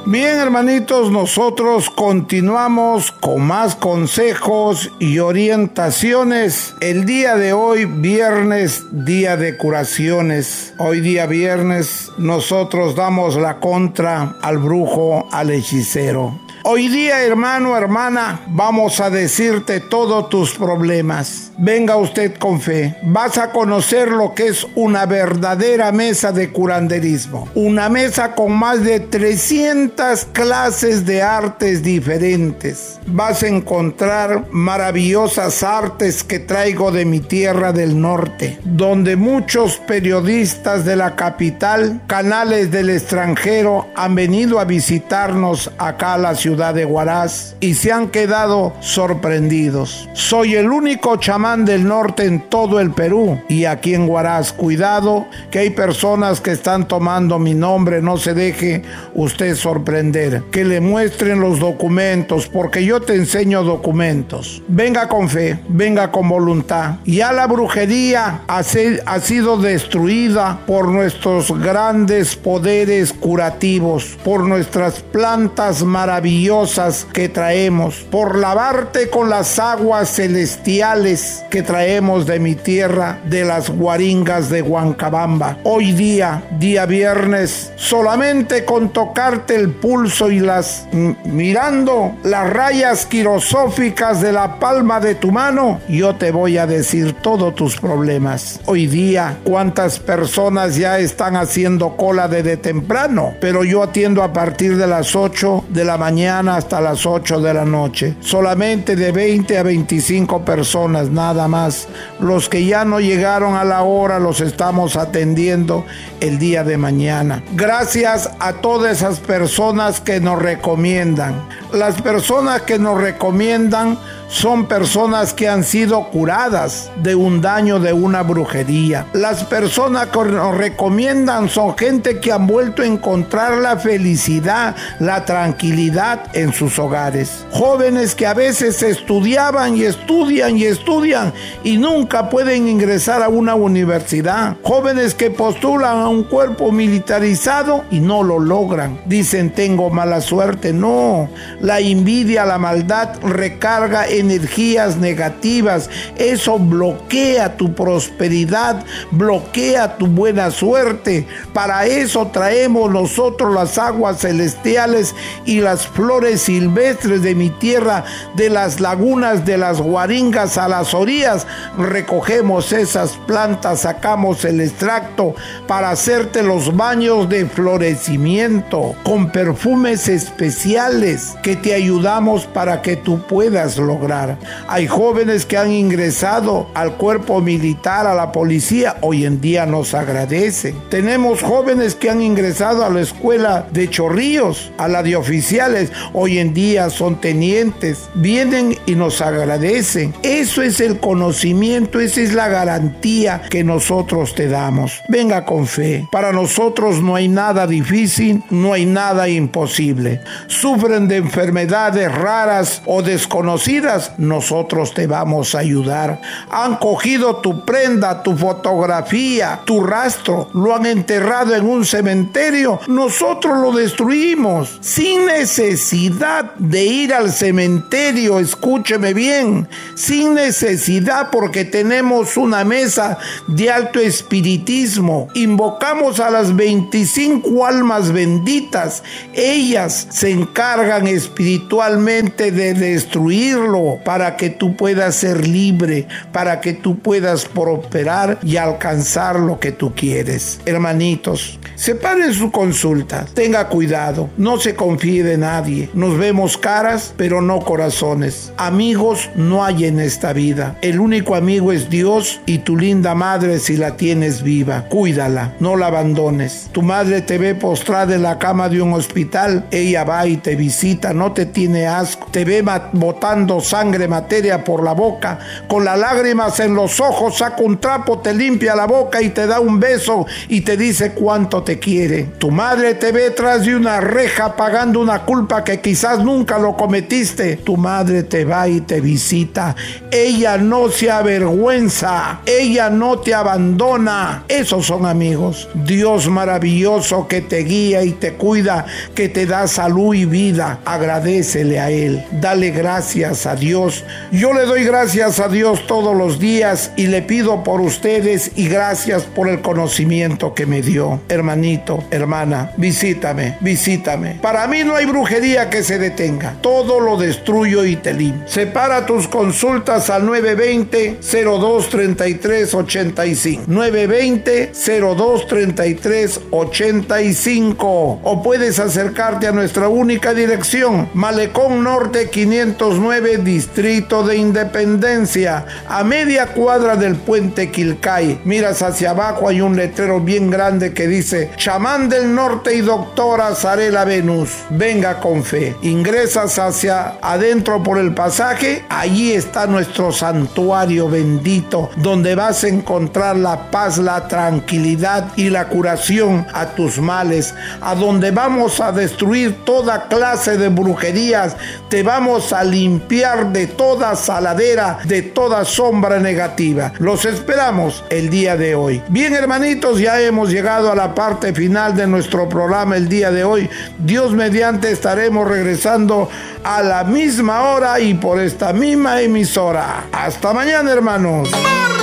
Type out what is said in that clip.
Bien, hermanitos, nosotros continuamos con más consejos y orientaciones. El día de hoy, viernes, día de curaciones. Hoy día viernes, nosotros damos la contra al brujo, al hechicero. Hoy día, hermano, hermana, vamos a decirte todos tus problemas. Venga usted con fe. Vas a conocer lo que es una verdadera mesa de curanderismo. Una mesa con más de 300 clases de artes diferentes. Vas a encontrar maravillosas artes que traigo de mi tierra del norte, donde muchos periodistas de la capital, canales del extranjero, han venido a visitarnos acá a la ciudad de Huaraz y se han quedado sorprendidos. Soy el único chamán del norte en todo el Perú y aquí en Huaraz. Cuidado que hay personas que están tomando mi nombre, no se deje usted sorprender. Que le muestren los documentos, porque yo te enseño documentos. Venga con fe, venga con voluntad. Ya la brujería ha sido destruida por nuestros grandes poderes curativos, por nuestras plantas maravillosas que traemos, por lavarte con las aguas celestiales que traemos de mi tierra, de las Guaringas de Huancabamba. Hoy día viernes, solamente con tocarte el pulso y mirando las rayas quirosóficas de la palma de tu mano, yo te voy a decir todos tus problemas. Hoy día, cuántas personas ya están haciendo cola desde temprano, pero yo atiendo a partir de las 8 de la mañana hasta las 8 de la noche. Solamente de 20 a 25 personas, nada más. Los que ya no llegaron a la hora los estamos atendiendo el día de mañana. Gracias a todas esas personas que nos recomiendan. Las personas que nos recomiendan son personas que han sido curadas de un daño, de una brujería. Las personas que nos recomiendan son gente que han vuelto a encontrar la felicidad, la tranquilidad en sus hogares. Jóvenes que a veces estudiaban y estudian y nunca pueden ingresar a una universidad. Jóvenes que postulan a un cuerpo militarizado y no lo logran. Dicen, tengo mala suerte. No, la envidia, la maldad recarga energías negativas. Eso bloquea tu prosperidad, bloquea tu buena suerte. Para eso traemos nosotros las aguas celestiales y las flores silvestres de mi tierra, de las lagunas, de las Guaringas a las orillas. Recogemos esas plantas, sacamos el extracto para hacerte los baños de florecimiento con perfumes especiales que te ayudamos para que tú puedas lograr. Hay jóvenes que han ingresado al cuerpo militar, a la policía, hoy en día nos agradecen. Tenemos jóvenes que han ingresado a la escuela de Chorrillos, a la de oficiales, hoy en día son tenientes, vienen y nos agradecen. Eso es el conocimiento, esa es la garantía que nosotros te damos. Venga con fe. Para nosotros no hay nada difícil, no hay nada imposible. Sufren de enfermedades raras o desconocidas, nosotros te vamos a ayudar. Han cogido tu prenda, tu fotografía, tu rastro, lo han enterrado en un cementerio, nosotros lo destruimos sin necesidad de ir al cementerio. Escúcheme bien, sin necesidad, porque tenemos una mesa de alto espiritismo. Invocamos a las 25 almas benditas, ellas se encargan espiritualmente de destruirlo para que tú puedas ser libre, para que tú puedas prosperar y alcanzar lo que tú quieres. Hermanitos, separen su consulta, tenga cuidado, no se confíe de nadie. Nos vemos caras, pero no corazones. Amigos no hay en esta vida. El único amigo es Dios y tu linda madre, si la tienes viva. Cuídala, no la abandones. Tu madre te ve postrada en la cama de un hospital, ella va y te visita, no te tiene asco, te ve botando sangre, materia por la boca, con las lágrimas en los ojos, saca un trapo, te limpia la boca y te da un beso y te dice cuánto te quiere. Tu madre te ve tras de una reja pagando una culpa que quizás nunca lo cometiste. Tu madre te va va y te visita. Ella no se avergüenza, ella no te abandona. Esos son amigos. Dios maravilloso que te guía y te cuida, que te da salud y vida. Agradécele a Él, dale gracias a Dios. Yo le doy gracias a Dios todos los días y le pido por ustedes y gracias por el conocimiento que me dio. Hermanito, hermana, visítame. Para mí no hay brujería que se detenga. Todo lo destruyo y te limpio. Separa tus consultas al 920-0233-85. 920-0233-85. O puedes acercarte a nuestra única dirección, Malecón Norte 509, Distrito de Independencia, a media cuadra del puente Quilcay. Miras hacia abajo, hay un letrero bien grande que dice Chamán del Norte y Doctora Zarela Venus. Venga con fe. Ingresas hacia adentro por el pasaje. Allí está nuestro santuario bendito, donde vas a encontrar la paz, la tranquilidad y la curación a tus males, a donde vamos a destruir toda clase de brujerías. Te vamos a limpiar de toda saladera, de toda sombra negativa. Los esperamos el día de hoy. Bien, hermanitos, ya hemos llegado a la parte final de nuestro programa el día de hoy. Dios mediante estaremos regresando a la misma hora y por esta misma emisora. Hasta mañana, hermanos.